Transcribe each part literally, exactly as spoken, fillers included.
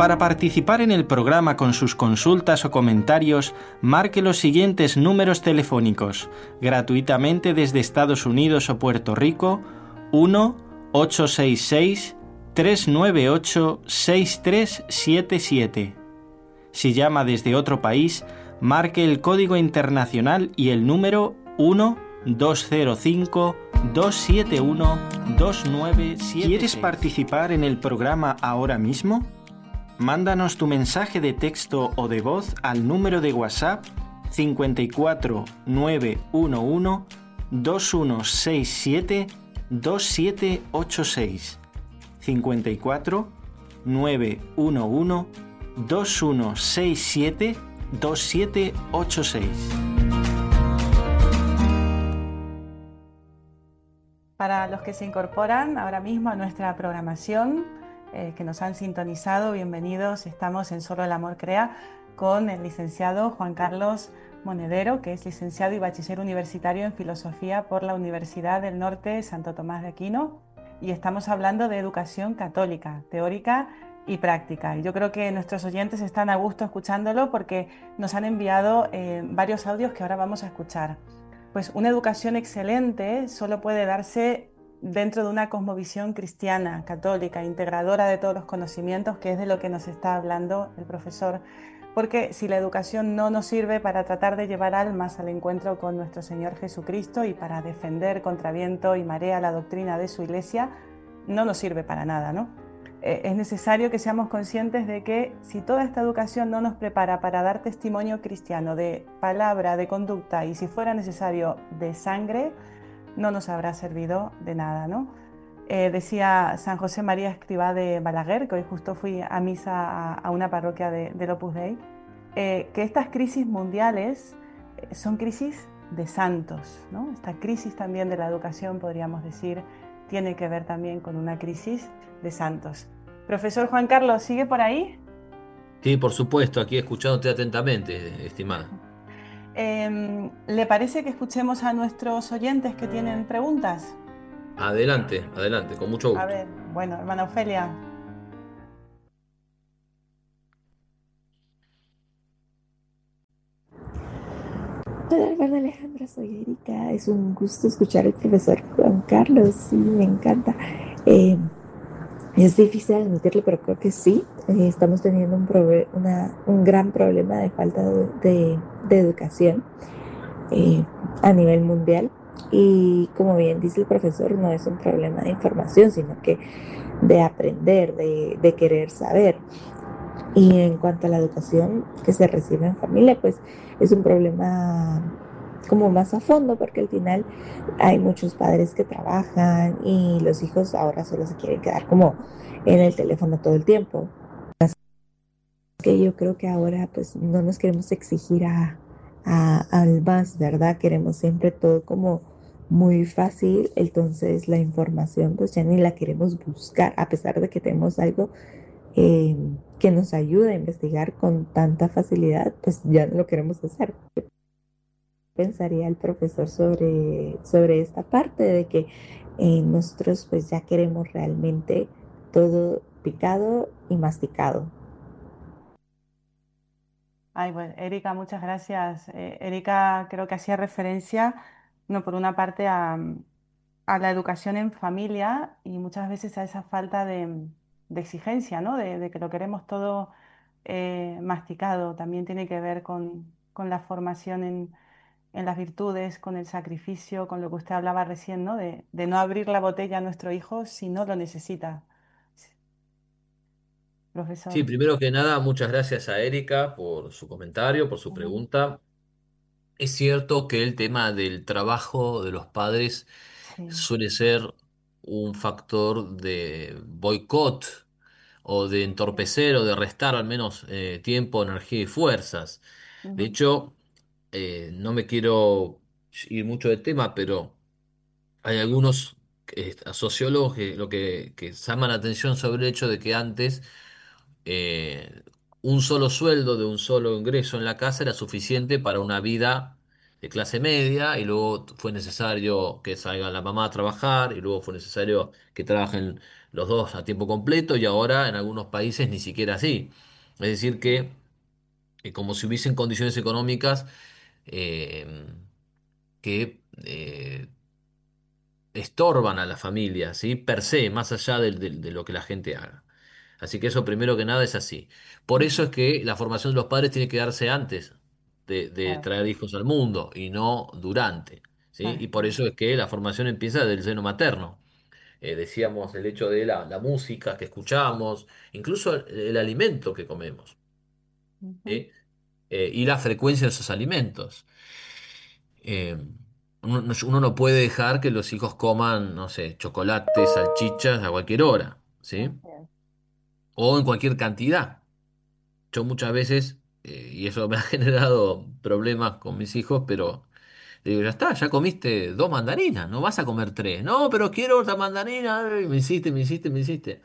Para participar en el programa con sus consultas o comentarios, marque los siguientes números telefónicos, gratuitamente desde Estados Unidos o Puerto Rico: uno ocho seis seis, tres nueve ocho, seis tres siete siete. Si llama desde otro país, marque el código internacional y el número uno dos cero cinco, dos siete uno, dos nueve siete. ¿Quieres participar en el programa ahora mismo? Mándanos tu mensaje de texto o de voz al número de WhatsApp cincuenta y cuatro nueve uno uno, dos uno seis siete, dos siete ocho seis. cincuenta y cuatro nueve uno uno, dos uno seis siete, dos siete ocho seis. Para los que se incorporan ahora mismo a nuestra programación, eh, que nos han sintonizado, bienvenidos. Estamos en Solo el Amor Crea con el licenciado Juan Carlos Monedero, que es licenciado y bachiller universitario en Filosofía por la Universidad del Norte Santo Tomás de Aquino, y estamos hablando de educación católica, teórica y práctica. Y yo creo que nuestros oyentes están a gusto escuchándolo porque nos han enviado eh, varios audios que ahora vamos a escuchar. Pues una educación excelente solo puede darse dentro de una cosmovisión cristiana, católica, integradora de todos los conocimientos, que es de lo que nos está hablando el profesor. Porque si la educación no nos sirve para tratar de llevar almas al encuentro con nuestro Señor Jesucristo y para defender contra viento y marea la doctrina de su Iglesia, no nos sirve para nada, ¿no? Eh, es necesario que seamos conscientes de que si toda esta educación no nos prepara para dar testimonio cristiano de palabra, de conducta y si fuera necesario de sangre, no nos habrá servido de nada, ¿no? Eh, decía San José María Escrivá de Balaguer, que hoy justo fui a misa a, a una parroquia de, del Opus Dei, eh, que estas crisis mundiales eh, son crisis de santos, ¿no? Esta crisis también de la educación, podríamos decir, tiene que ver también con una crisis de santos. Profesor Juan Carlos, ¿sigue por ahí? Sí, por supuesto, aquí escuchándote atentamente, estimada. Eh, ¿Le parece que escuchemos a nuestros oyentes que tienen preguntas? Adelante, adelante, con mucho A gusto. ver, bueno, hermana Ofelia. Hola, hermana Alejandra, soy Erika. Es un gusto escuchar al profesor Juan Carlos. Sí, me encanta. Eh, es difícil admitirlo, pero creo que sí. Eh, estamos teniendo un, probe- una, un gran problema de falta de, de- de educación eh, a nivel mundial. Y como bien dice el profesor, no es un problema de información, sino que de aprender, de, de querer saber. Y en cuanto a la educación que se recibe en familia, pues es un problema como más a fondo, porque al final hay muchos padres que trabajan y los hijos ahora solo se quieren quedar como en el teléfono todo el tiempo. Que yo creo que ahora pues no nos queremos exigir a, a, al más, ¿verdad? Queremos siempre todo como muy fácil, entonces la información pues ya ni la queremos buscar, a pesar de que tenemos algo eh, que nos ayude a investigar con tanta facilidad, pues ya no lo queremos hacer. Pensaría el profesor sobre, sobre esta parte de que eh, nosotros pues ya queremos realmente todo picado y masticado. Ay, pues Erika, muchas gracias. Eh, Erika creo que hacía referencia, no, por una parte a, a la educación en familia y muchas veces a esa falta de, de exigencia, ¿no? De, de que lo queremos todo eh, masticado. También tiene que ver con, con la formación en, en las virtudes, con el sacrificio, con lo que usted hablaba recién, ¿no? De, de no abrir la botella a nuestro hijo si no lo necesita, Sí, profesor. primero que nada, muchas gracias a Erika por su comentario, por su Ujú. pregunta. Es cierto que el tema del trabajo de los padres Sí. suele ser un factor de boicot o de Sí. entorpecer o de restar al menos eh, tiempo, energía y fuerzas. De Ujú. hecho, eh, no me quiero ir mucho del tema, pero hay algunos eh, sociólogos que lo que, que llaman la atención sobre el hecho de que antes eh, un solo sueldo de un solo ingreso en la casa era suficiente para una vida de clase media y luego fue necesario que salga la mamá a trabajar y luego fue necesario que trabajen los dos a tiempo completo y ahora en algunos países ni siquiera así. Es decir, que eh, como si hubiesen condiciones económicas eh, que eh, estorban a la familia, ¿sí? Per se, más allá del- del- de, lo que la gente haga. Así que eso primero que nada es así. Por eso Ujú. es que la formación de los padres tiene que darse antes de, de Claro, traer hijos al mundo y no durante, ¿sí? tal Y por cual. eso es que la formación empieza del seno materno. Eh, decíamos el hecho de la, la música que escuchamos, incluso el, el alimento que comemos, Ujú. ¿sí? Eh, y la frecuencia de esos alimentos. Eh, uno, no uno no puede dejar que los hijos coman, no sé, chocolates, salchichas a cualquier hora, ¿sí? Así es. O en cualquier cantidad. Yo muchas veces, eh, y eso me ha generado problemas con mis hijos, pero le digo, ya está, ya comiste dos mandarinas, no vas a comer tres. No, pero quiero otra mandarina. Y me insiste, me insiste, me insiste.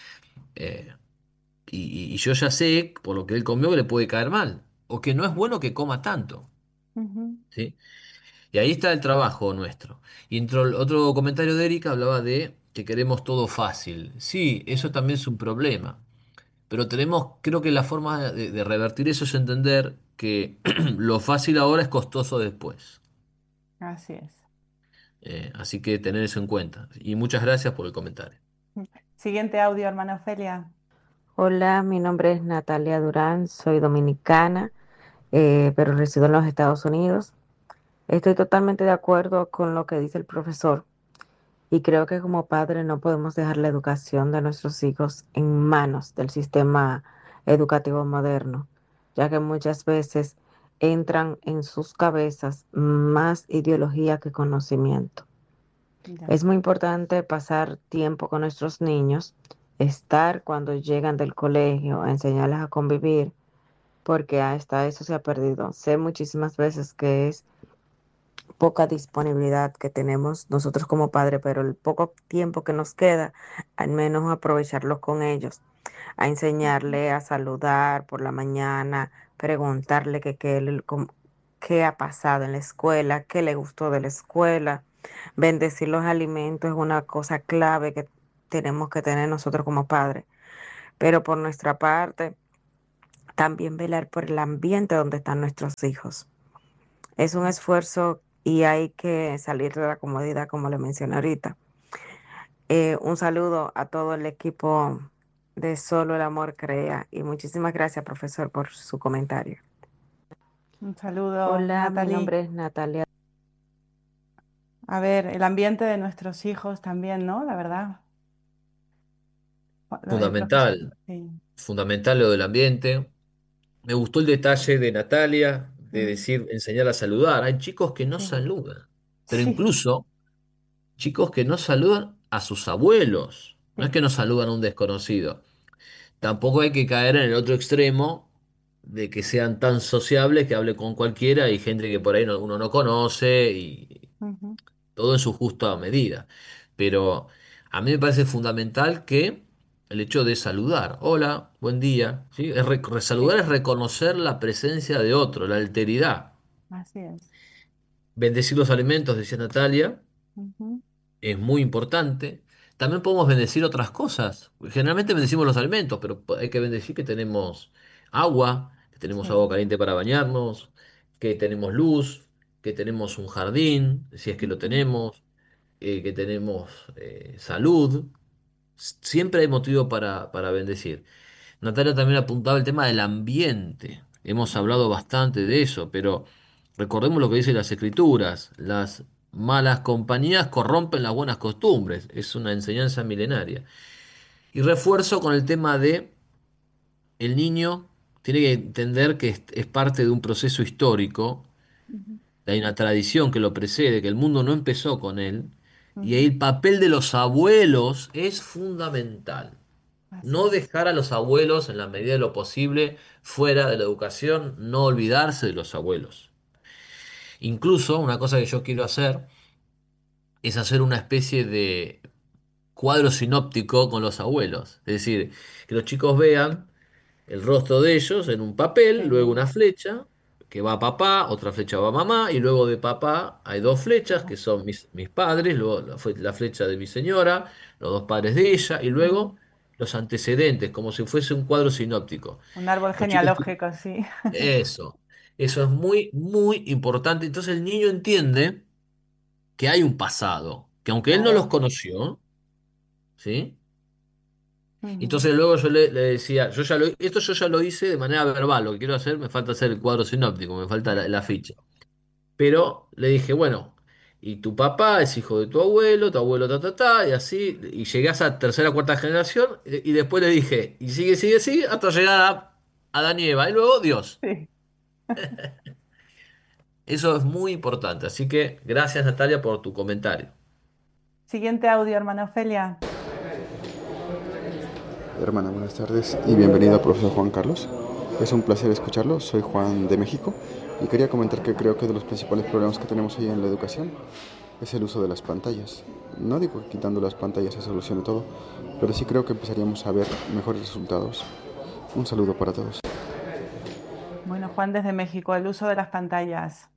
Eh, y, y yo ya sé, por lo que él comió, que le puede caer mal. O que no es bueno que coma tanto, Ujú. ¿sí? Y ahí está el trabajo nuestro. Y entró el otro comentario de Erika, hablaba de que queremos todo fácil. Sí, eso también es un problema. Pero tenemos, creo que la forma de, de revertir eso es entender que lo fácil ahora es costoso después. Así es. Eh, así que tener eso en cuenta. Y muchas gracias por el comentario. Mm. Siguiente audio, hermana Ofelia. Hola, mi nombre es Natalia Durán, soy dominicana, eh, pero resido en los Estados Unidos. Estoy totalmente de acuerdo con lo que dice el profesor y creo que como padre no podemos dejar la educación de nuestros hijos en manos del sistema educativo moderno, ya que muchas veces entran en sus cabezas más ideología que conocimiento. Ya. Es muy importante pasar tiempo con nuestros niños, estar cuando llegan del colegio, enseñarles a convivir, porque hasta eso se ha perdido. Sé muchísimas veces que es poca disponibilidad que tenemos nosotros como padres, pero el poco tiempo que nos queda, al menos aprovecharlo con ellos, a Ujú. enseñarle a saludar por la mañana, preguntarle que, qué le- cómo- qué ha pasado en la escuela, qué le gustó de la escuela. Bendecir los alimentos es una cosa clave que tenemos que tener nosotros como padres. Pero por nuestra parte, también velar por el ambiente donde están nuestros hijos. Es un esfuerzo y hay que salir de la comodidad, como le mencioné ahorita. Eh, un saludo a todo el equipo de Solo el Amor Crea y muchísimas gracias, profesor, por su comentario. Un saludo, Hola, mi Natalie. nombre es Natalia. A ver, el ambiente de nuestros hijos también, ¿no? La verdad. El profesor. Fundamental, Sí. fundamental lo del ambiente. Me gustó el detalle de Natalia de Mm. decir, enseñar a saludar. Hay chicos que no Sí. saludan, pero Sí. incluso chicos que no saludan a sus abuelos. No es Sí. que no saludan a un desconocido. Tampoco hay que caer en el otro extremo de que sean tan sociables que hable con cualquiera y gente que por ahí no- uno no conoce y Ujú. todo en su justa medida. Pero a mí me parece fundamental que el hecho de saludar, hola, buen día, ¿sí? Es re- saludar Sí. es reconocer la presencia de otro, la alteridad. Así es. Bendecir los alimentos, decía Natalia, Ujú. es muy importante. También podemos bendecir otras cosas. Generalmente bendecimos los alimentos, pero hay que bendecir que tenemos agua, que tenemos agua Sí. caliente para bañarnos, que tenemos luz, que tenemos un jardín, si es que lo Ujú. tenemos, eh, que tenemos eh, salud. S- Siempre hay motivo para, para bendecir. Natalia también apuntaba el tema del ambiente. Hemos Ujú. hablado bastante de eso, pero recordemos lo que dicen las escrituras. Las malas compañías corrompen las buenas costumbres. Es una enseñanza milenaria. Y refuerzo con el tema de el niño tiene que entender que es, es parte de un proceso histórico. Ujú. Hay una tradición que lo precede, que el mundo no empezó con él. Y ahí Ujú. el papel de los abuelos es fundamental. Así No es. dejar a los abuelos en la medida de lo posible fuera de la educación, no olvidarse de los abuelos. Incluso una cosa que yo quiero hacer es hacer una especie de cuadro sinóptico con los abuelos. Es decir, que los chicos vean el rostro de ellos en un papel, luego Sí. una flecha, que va papá, otra flecha va mamá, y luego de papá hay dos flechas, que Claro. son mis, mis padres, luego la, fue la flecha de mi señora, los dos padres de ella, y Ujú. luego los antecedentes, como si fuese un cuadro sinóptico. Un árbol Los chicos, genealógico, sí. eso, eso es muy, muy importante. Entonces el niño entiende que hay un pasado, que aunque él no los Claro. conoció, ¿sí? Ujú. Entonces luego yo le, le decía, yo ya lo, esto yo ya lo hice de manera verbal, lo que quiero hacer, me falta hacer el cuadro sinóptico, me falta la, la ficha. Pero le dije, bueno, y tu papá es hijo de tu abuelo, tu abuelo ta ta ta, y así, y llegué a esa tercera cuarta generación, y, y después le dije, y sigue, sigue, sigue, hasta llegar a Adán y Eva, y luego Dios. Sí. Eso es muy importante, así que gracias Natalia por tu comentario. Siguiente audio, hermana Ofelia. Hermana, buenas tardes y bienvenido al profesor Juan Carlos. Es un placer escucharlo, soy Juan de México y quería comentar que creo que de los principales problemas que tenemos hoy en la educación es el uso de las pantallas. No digo que quitando las pantallas se solucione todo, pero sí creo que empezaríamos a ver mejores resultados. Un saludo para todos. Bueno, Juan desde México, el uso de las pantallas.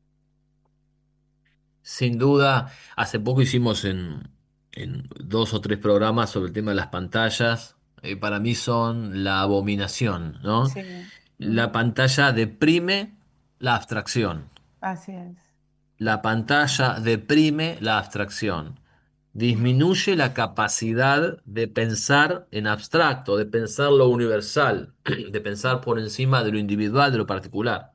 Sin duda, hace poco hicimos en, en dos o tres programas sobre el tema de las pantallas. Eh, para mí son la abominación, ¿no? Sí. La Ujú. pantalla deprime la abstracción. Así es. La pantalla deprime la abstracción. Disminuye la capacidad de pensar en abstracto, de pensar lo universal, de pensar por encima de lo individual, de lo particular.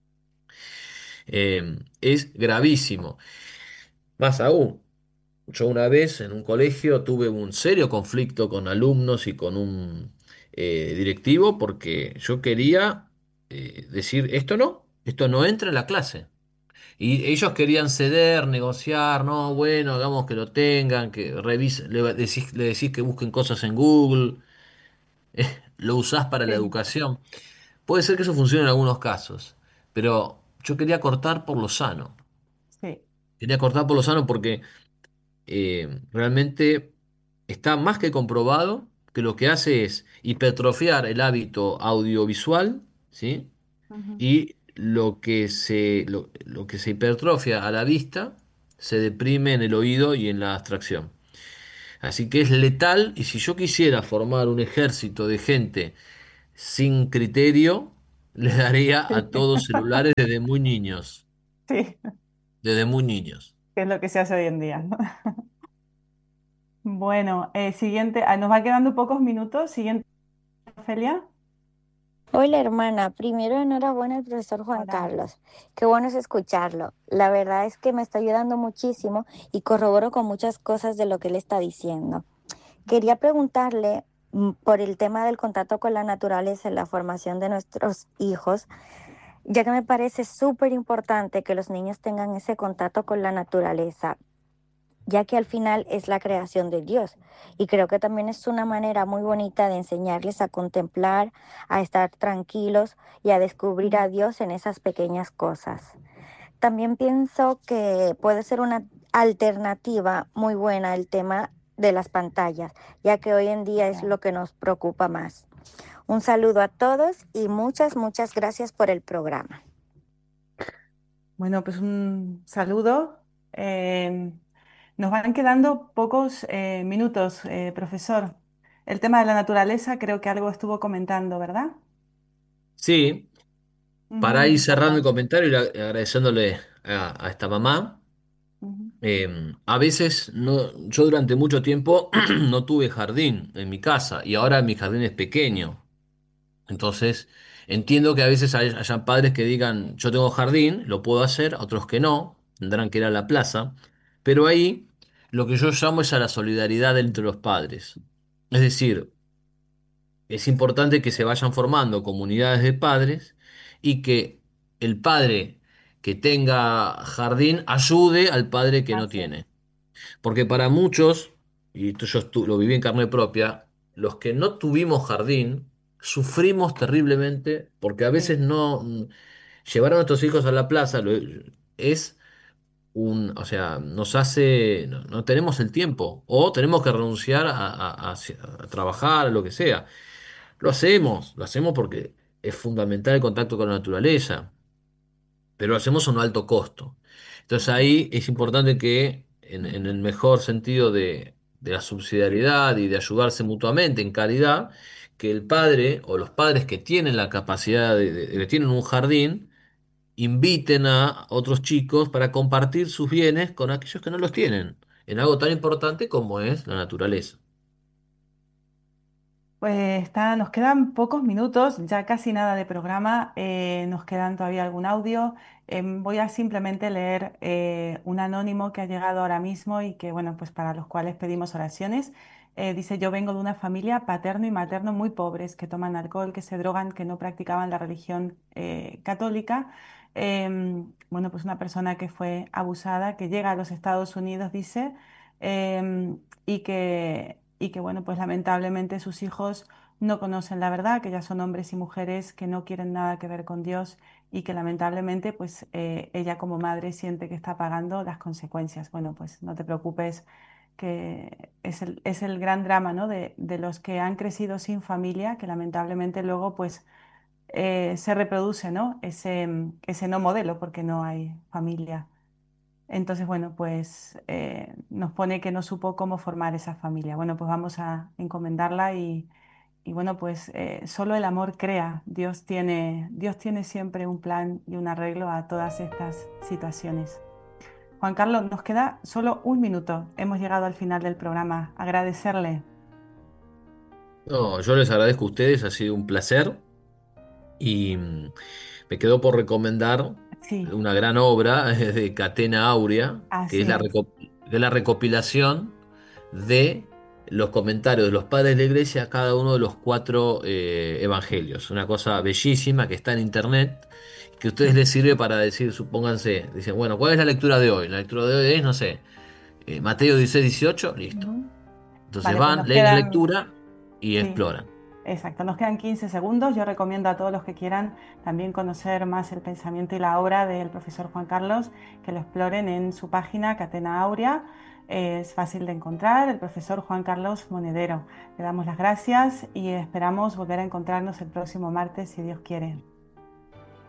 Eh, es gravísimo. Más aún. Yo una vez en un colegio tuve un serio conflicto con alumnos y con un eh, directivo porque yo quería eh, decir, esto no, esto no entra en la clase. Y ellos querían ceder, negociar, no, bueno, hagamos que lo tengan, que revisen, le decís, le decís que busquen cosas en Google, lo usás para la Sí, educación. Puede ser que eso funcione en algunos casos, pero yo quería cortar por lo sano. sí. Quería cortar por lo sano porque eh, realmente está más que comprobado que lo que hace es hipertrofiar el hábito audiovisual, ¿sí? Ujú. Y lo que se, lo, lo que se hipertrofia a la vista se deprime en el oído y en la abstracción. Así que es letal y si yo quisiera formar un ejército de gente sin criterio, les daría Sí. a todos celulares desde muy niños, Sí, desde muy niños. que es lo que se hace hoy en día, ¿no? Bueno, eh, siguiente, ah, nos va quedando pocos minutos. Siguiente, Ofelia. Hola hermana, primero enhorabuena al profesor Juan Hola. Carlos. Qué bueno es escucharlo. La verdad es que me está ayudando muchísimo y corroboro con muchas cosas de lo que él está diciendo. Quería preguntarle mm, por el tema del contacto con la naturaleza en la formación de nuestros hijos, ya que me parece súper importante que los niños tengan ese contacto con la naturaleza, ya que al final es la creación de Dios. Y creo que también es una manera muy bonita de enseñarles a contemplar, a estar tranquilos y a descubrir a Dios en esas pequeñas cosas. También pienso que puede ser una alternativa muy buena el tema de las pantallas, ya que hoy en día es Claro. lo que nos preocupa más. Un saludo a todos y muchas, muchas gracias por el programa. Bueno, pues un saludo. Eh, nos van quedando pocos eh, minutos, eh, profesor. El tema de la naturaleza creo que algo estuvo comentando, ¿verdad? Sí, para Ujú, ir cerrando el importante. comentario y agradeciéndole a, a esta mamá, Ujú. eh, a veces no, yo durante mucho tiempo no tuve jardín en mi casa y ahora mi jardín es pequeño. Entonces, entiendo que a veces hay, hayan padres que digan, yo tengo jardín, lo puedo hacer, otros que no, tendrán que ir a la plaza, pero ahí lo que yo llamo es a la solidaridad entre los padres. Es decir, es importante que se vayan formando comunidades de padres y que el padre que tenga jardín ayude al padre que no Así es. tiene. Porque para muchos, y esto yo estu- lo viví en carne propia, los que no tuvimos jardín, sufrimos terriblemente porque a veces Sí, no mm, llevar a nuestros hijos a la plaza lo- es un, o sea, nos hace, no, no tenemos el tiempo o tenemos que renunciar a, a- a- a trabajar, a lo que sea. Lo hacemos, lo hacemos porque es fundamental el contacto con la naturaleza. pero lo hacemos a un alto costo. Entonces ahí es importante que, en, en el mejor sentido de, de la subsidiariedad y de ayudarse mutuamente en calidad, que el padre o los padres que tienen la capacidad de, de- que tienen un jardín, inviten a otros chicos para compartir sus bienes con aquellos que no los tienen, en algo tan importante como es la naturaleza. Pues está, nos quedan pocos minutos, ya casi nada de programa, eh, nos quedan todavía algún audio. Em, voy a simplemente leer eh, un anónimo que ha llegado ahora mismo y que, bueno, pues para los cuales pedimos oraciones. Eh, dice, yo vengo de una familia paterno y materno muy pobres, que toman alcohol, que se drogan, que no practicaban la religión eh, católica. Em, bueno, pues una persona que fue abusada, que llega a los Estados Unidos, dice, em, y que y que, bueno, pues lamentablemente sus hijos no conocen la verdad, que ya son hombres y mujeres que no quieren nada que ver con Dios y que lamentablemente pues eh, ella como madre siente que está pagando las consecuencias. Bueno, pues no te preocupes, que es el, es el gran drama, ¿no? de, de los que han crecido sin familia, que lamentablemente luego pues eh, se reproduce, ¿no? Ese, ese no modelo porque no hay familia. Entonces, bueno, pues eh, nos pone que no supo cómo formar esa familia. Bueno, pues vamos a encomendarla y, y bueno, pues eh, solo el amor crea. Dios tiene, Dios tiene siempre un plan y un arreglo a todas estas situaciones. Juan Carlos, nos queda solo un minuto. Hemos llegado al final del programa. Agradecerle. No, yo les agradezco a ustedes, ha sido un placer y mm, me quedó por recomendar Sí, una gran obra de Catena Aurea, que es así la, es. reco- que es la recopilación de los comentarios de los padres de la iglesia a cada uno de los cuatro eh, evangelios. Una cosa bellísima que está en internet, que a ustedes les sirve para decir, supónganse, dicen, bueno, ¿cuál es la lectura de hoy? La lectura de hoy es, no sé, eh, Mateo dieciséis dieciocho, listo. Ujú. Entonces Vale, pues van, nos leen la quedan. lectura y Sí, exploran. exacto. Nos quedan quince segundos. Yo recomiendo a todos los que quieran también conocer más el pensamiento y la obra del profesor Juan Carlos que lo exploren en su página Catena Aurea. Es fácil de encontrar, el profesor Juan Carlos Monedero. Le damos las gracias y esperamos volver a encontrarnos el próximo martes, si Dios quiere.